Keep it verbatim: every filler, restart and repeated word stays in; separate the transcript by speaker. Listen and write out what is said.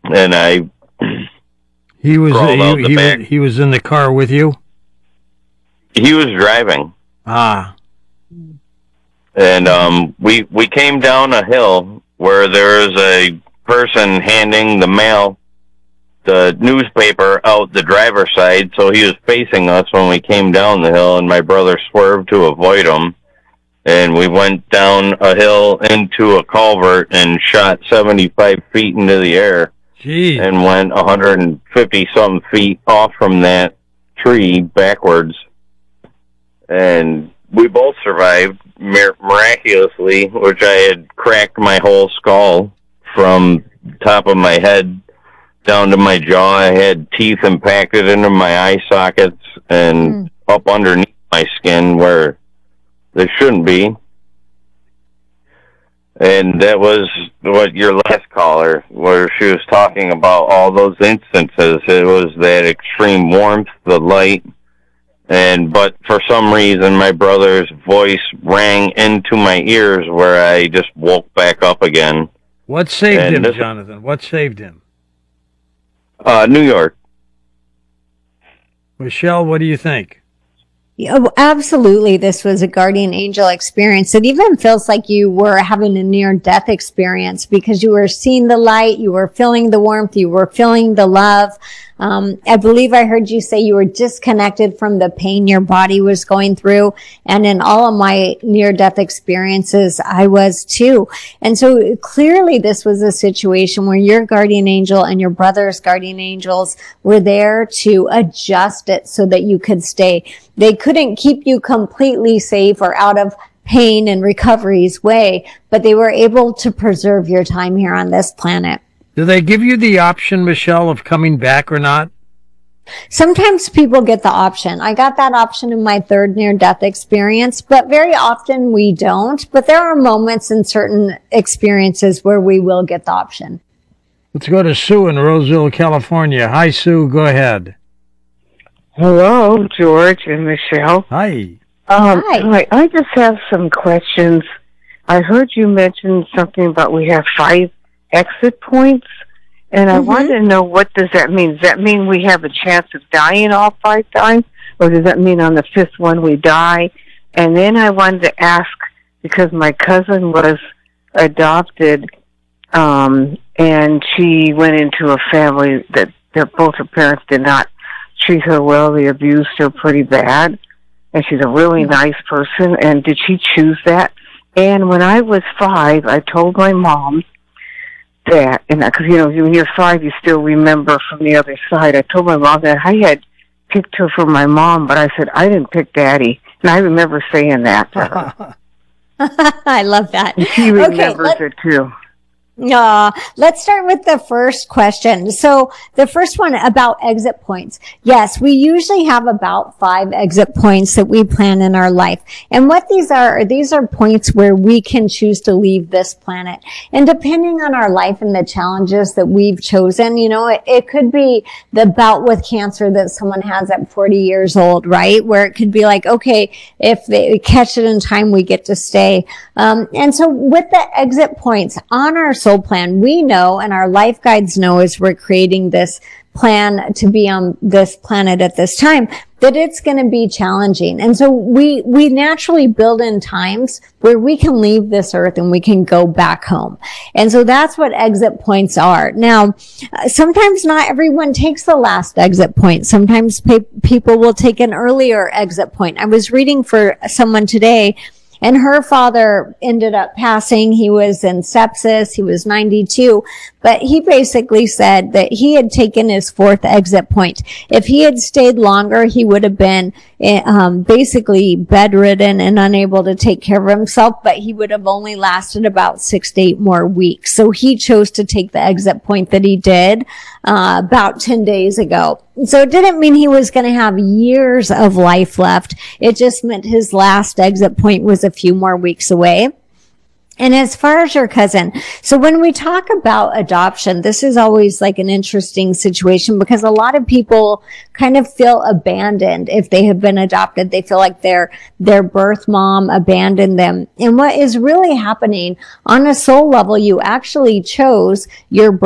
Speaker 1: and I
Speaker 2: he was
Speaker 1: crawled out
Speaker 2: he,
Speaker 1: the
Speaker 2: he,
Speaker 1: back.
Speaker 2: was, he was in the car with you?
Speaker 1: He was driving.
Speaker 2: Ah.
Speaker 1: And um, we we came down a hill where there was a person handing the mail, the newspaper, out the driver's side, so he was facing us when we came down the hill, and my brother swerved to avoid him. And we went down a hill into a culvert and shot seventy-five feet into the air.
Speaker 2: Jeez.
Speaker 1: And went one hundred fifty-something feet off from that tree backwards. And we both survived mir- miraculously, which I had cracked my whole skull from top of my head down to my jaw. I had teeth impacted into my eye sockets and mm. up underneath my skin where they shouldn't be. And that was what your last caller, where she was talking about all those instances. It was that extreme warmth, the light, and but for some reason my brother's voice rang into my ears where I just woke back up again.
Speaker 2: What saved
Speaker 1: and
Speaker 2: him,
Speaker 1: this,
Speaker 2: Jonathan? What saved him?
Speaker 1: Uh, New York.
Speaker 2: Michelle, what do you think?
Speaker 3: Yeah, absolutely. This was a guardian angel experience. It even feels like you were having a near-death experience because you were seeing the light, you were feeling the warmth, you were feeling the love. Um, I believe I heard you say you were disconnected from the pain your body was going through. And in all of my near-death experiences, I was too. And so clearly this was a situation where your guardian angel and your brother's guardian angels were there to adjust it so that you could stay. They couldn't keep you completely safe or out of pain and recovery's way, but they were able to preserve your time here on this planet.
Speaker 2: Do they give you the option, Michelle, of coming back or not?
Speaker 3: Sometimes people get the option. I got that option in my third near-death experience, but very often we don't. But there are moments in certain experiences where we will get the option.
Speaker 2: Let's go to Sue in Roseville, California. Hi, Sue. Go ahead.
Speaker 4: Hello, George and Michelle.
Speaker 2: Hi.
Speaker 4: Um,
Speaker 3: Hi.
Speaker 4: hi. I just have some questions. I heard you mention something about we have five exit points, and I mm-hmm. wanted to know, what does that mean? Does that mean we have a chance of dying all five times, or does that mean on the fifth one we die? And then I wanted to ask, because my cousin was adopted, um, and she went into a family that their both her parents did not treat her well. They abused her pretty bad, and she's a really mm-hmm. nice person. And did she choose that? And when I was five, I told my mom that, and because, you know, when you're five, you still remember from the other side. I told my mom that I had picked her for my mom, but I said, I didn't pick Daddy. And I remember saying that to her.
Speaker 3: I love that.
Speaker 4: And she remembers
Speaker 3: okay,
Speaker 4: it, too.
Speaker 3: Uh, let's start with the first question. So the first one about exit points. Yes, we usually have about five exit points that we plan in our life. And what these are, these are points where we can choose to leave this planet. And depending on our life and the challenges that we've chosen, you know, it, it could be the bout with cancer that someone has at forty years old, right? Where it could be like, okay, if they catch it in time, we get to stay. Um, and so with the exit points on our soul plan, we know, and our life guides know as we're creating this plan to be on this planet at this time, that it's going to be challenging. And so we, we naturally build in times where we can leave this earth and we can go back home. And so that's what exit points are. Now, sometimes not everyone takes the last exit point. Sometimes pe- people will take an earlier exit point. I was reading for someone today, and her father ended up passing. He was in sepsis. He was ninety-two. But he basically said that he had taken his fourth exit point. If he had stayed longer, he would have been um, basically bedridden and unable to take care of himself, but he would have only lasted about six to eight more weeks. So he chose to take the exit point that he did uh, about ten days ago. So it didn't mean he was going to have years of life left. It just meant his last exit point was a few more weeks away. And as far as your cousin, so when we talk about adoption, this is always like an interesting situation because a lot of people kind of feel abandoned if they have been adopted. They feel like their, their birth mom abandoned them. And what is really happening on a soul level, you actually chose your